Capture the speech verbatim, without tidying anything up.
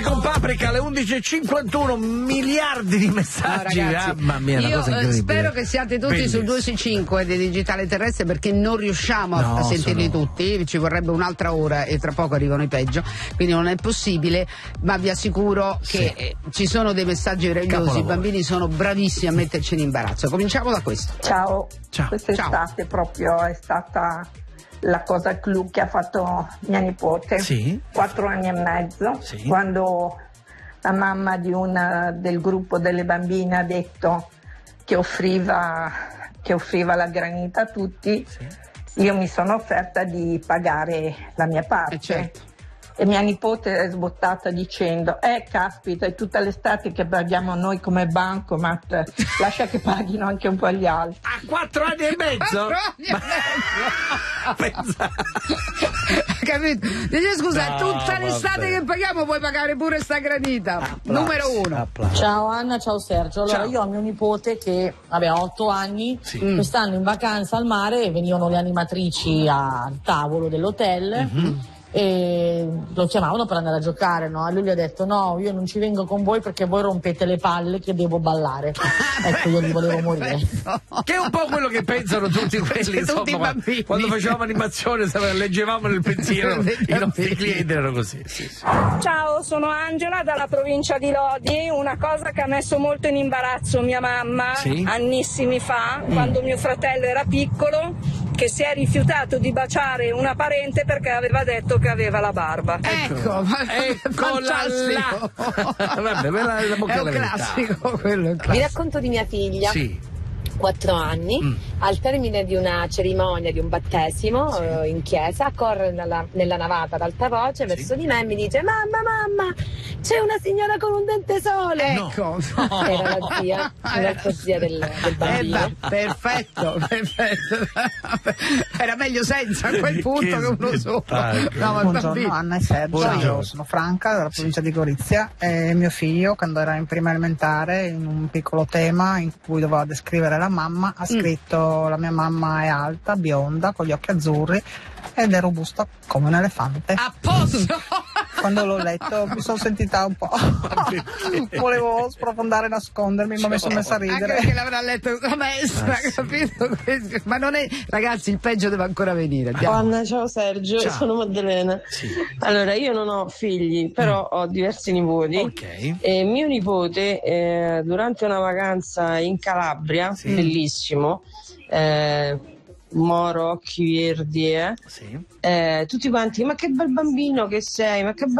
con Paprika alle undici e cinquantuno, miliardi di messaggi. No, ragazzi, mamma mia, una io cosa eh, spero che siate tutti Bellissimo. sul due su cinque di Digitale Terrestre, perché non riusciamo No, a sentirli sono... tutti, ci vorrebbe un'altra ora e tra poco arrivano i peggio, quindi non è possibile, ma vi assicuro Sì. che eh, ci sono dei messaggi meravigliosi, i bambini sono bravissimi a metterci in imbarazzo. Cominciamo da questo. Ciao, Ciao. quest'estate proprio è stata la cosa clou che ha fatto mia nipote, Sì. quattro anni e mezzo, Sì. quando la mamma di una del gruppo delle bambine ha detto che offriva, che offriva la granita a tutti, Sì. io mi sono offerta di pagare la mia parte. Eh, certo. E mia nipote è sbottata dicendo: eh caspita, è tutta l'estate che paghiamo noi come bancomat, lascia che paghino anche un po' gli altri. A quattro anni e mezzo? Quattro anni e mezzo. Capito? Dice scusa, No, tutta l'estate vabbè. che paghiamo puoi pagare pure sta granita. Applausi, Numero uno. applausi. Ciao Anna, ciao Sergio. Allora, Ciao. io ho mio nipote che aveva otto anni, Sì. quest'anno in vacanza al mare venivano le animatrici al tavolo dell'hotel. Mm-hmm. E lo chiamavano per andare a giocare, no? E lui gli ha detto: no, io non ci vengo con voi perché voi rompete le palle che devo ballare. Ecco, io li volevo morire. Che è un po' quello che pensano tutti quelli, Tutti insomma, i bambini. quando facevamo animazione, sapeva, leggevamo nel pensiero, i nostri clienti erano così. Sì, sì. Ciao, sono Angela dalla provincia di Lodi. Una cosa che ha messo molto in imbarazzo mia mamma Sì? annissimi fa, quando mio fratello era piccolo, che si è rifiutato di baciare una parente perché aveva detto che aveva la barba. Ecco, Eccola là. Vabbè, quella è la bocca è un della verità. classico, quello è un Vi classico. racconto di mia figlia, Sì. quattro anni, Mm. al termine di una cerimonia di un battesimo eh, in chiesa, corre nella, nella navata ad alta voce verso di me e mi dice: mamma, mamma, c'è una signora con un dente sole. Ecco. Era la zia, un'altra zia del, del Eh, bambino. beh, perfetto, perfetto. Era meglio senza a quel punto che, uno solo. spettacolo. No, ma il Buongiorno bambino. Anna e Sergio, Buongiorno. io sono Franca dalla provincia di Gorizia e mio figlio, quando era in prima elementare, in un piccolo tema in cui doveva descrivere la mamma, ha scritto: la mia mamma è alta, bionda, con gli occhi azzurri ed è robusta come un elefante. A posto. Quando l'ho letto mi sono sentita un po'... volevo sprofondare e nascondermi, ma mi sono messa a Anche ridere. perché l'avrà letto la maestra, Ah, sì. capito? Ma non è, ragazzi, il peggio deve ancora venire. Andiamo. Anna, ciao Sergio, Ciao. sono Maddalena. Sì. Allora, io non ho figli, però ho diversi nipoti. Ok. E mio nipote, eh, durante una vacanza in Calabria, Sì. bellissimo, eh, Moro, occhi verdi, eh, Sì. eh, tutti quanti: ma che bel bambino che sei, ma che